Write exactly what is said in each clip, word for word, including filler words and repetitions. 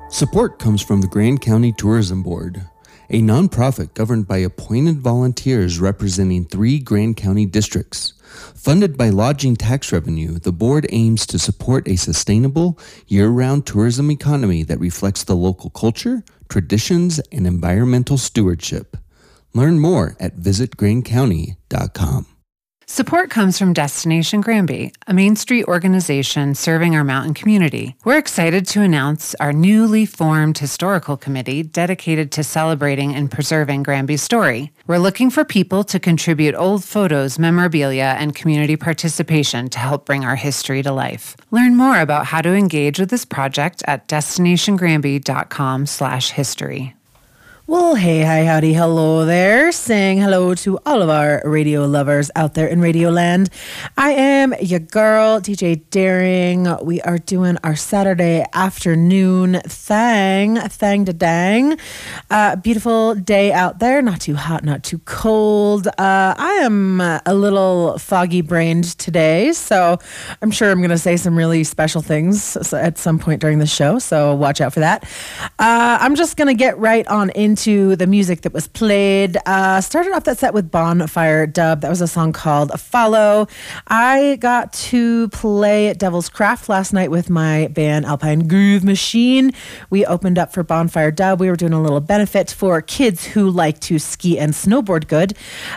Support comes from the Grand County Tourism Board, a nonprofit governed by appointed volunteers representing three Grand County districts. Funded by lodging tax revenue, the board aims to support a sustainable, year-round tourism economy that reflects the local culture, traditions, and environmental stewardship. Learn more at visit grand county dot com. Support comes from Destination Granby, a Main Street organization serving our mountain community. We're excited to announce our newly formed historical committee dedicated to celebrating and preserving Granby's story. We're looking for people to contribute old photos, memorabilia, and community participation to help bring our history to life. Learn more about how to engage with this project at destination granby dot com slash history. Well, hey, hi, howdy, hello there. Saying hello to all of our radio lovers out there in Radio Land. I am your girl, D J Daring. We are doing our Saturday afternoon thang, thang to dang. Uh, beautiful day out there. Not too hot, not too cold. Uh, I am a little foggy-brained today, so I'm sure I'm going to say some really special things at some point during the show, so watch out for that. Uh, I'm just going to get right on into to the music that was played. Uh, started off that set with Bonfire Dub. That was a song called Follow. I got to play at Devil's Craft last night with my band Alpine Groove Machine. We opened up for Bonfire Dub. We were doing a little benefit for kids who like to ski and snowboard good.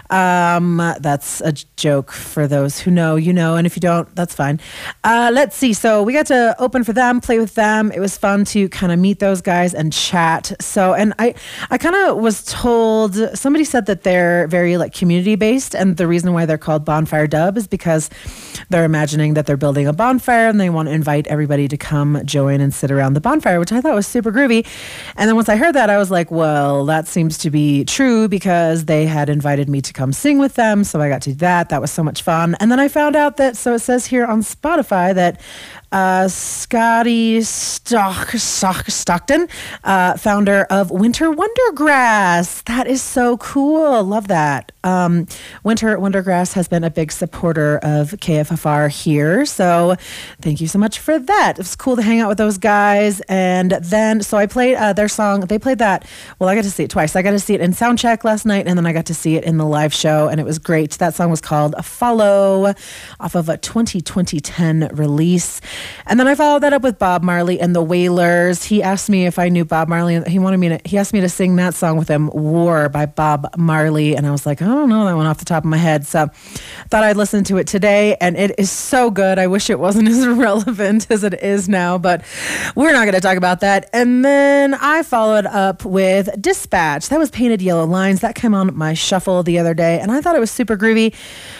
Um, that's a joke for those who know, you know, and if you don't, that's fine. Uh, let's see. So we got to open for them, play with them. It was fun to kind of meet those guys and chat. So, and I, I kind of was told, somebody said that they're very like community based, and the reason why they're called Bonfire Dub is because they're imagining that they're building a bonfire and they want to invite everybody to come join and sit around the bonfire, which I thought was super groovy. And then once I heard that, I was like, well, that seems to be true because they had invited me to come sing with them. So I got to do that. That was so much fun. And then I found out that, so it says here on Spotify that Uh, Scotty Stock, Stock, Stockton, uh, founder of Winter Wondergrass. That is so cool. Love that. Um, Winter Wondergrass has been a big supporter of K F F R here. So thank you so much for that. It was cool to hang out with those guys. And then, so I played uh, their song. They played that. Well, I got to see it twice. I got to see it in Soundcheck last night, and then I got to see it in the live show, and it was great. That song was called Follow, off of a twenty ten release. And then I followed that up with Bob Marley and the Wailers. He asked me if I knew Bob Marley, and he wanted me to, he asked me to sing that song with him, War by Bob Marley. And I was like, I don't know that one off the top of my head. So thought I'd listen to it today, and it is so good. I wish it wasn't as relevant as it is now, but we're not going to talk about that. And then I followed up with Dispatch. That was Painted Yellow Lines. That came on my shuffle the other day, and I thought it was super groovy.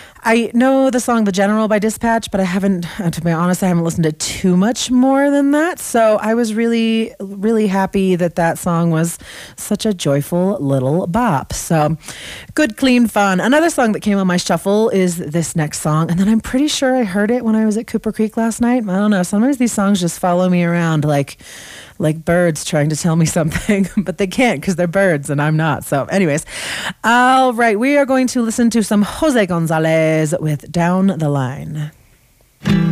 I know the song The General by Dispatch, but I haven't, to be honest, I haven't listened to too much more than that. So I was really, really happy that that song was such a joyful little bop. So good, clean fun. Another song that came on my shuffle is this next song. And then I'm pretty sure I heard it when I was at Cooper Creek last night. I don't know. Sometimes these songs just follow me around like like birds trying to tell me something, but they can't because they're birds and I'm not. So anyways, all right, we are going to listen to some Jose Gonzalez with Down the Line.